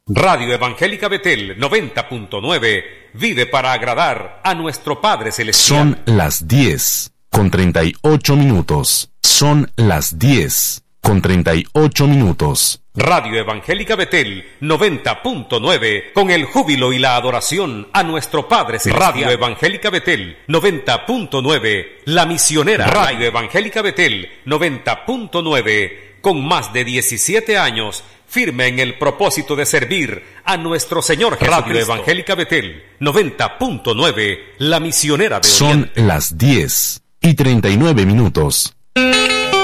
Radio Evangélica Betel 90.9 vive para agradar a nuestro Padre Celestial. Son las 10:38. Son las 10:38. Radio Evangélica Betel 90.9 con el júbilo y la adoración a nuestro Padre Celestial. Radio Evangélica Betel 90.9 La Misionera. Radio Evangélica Betel 90.9 con más de 17 años firme en el propósito de servir a nuestro Señor Jesucristo. Radio Evangélica Betel 90.9 La Misionera de Oriente. Son las 10:39.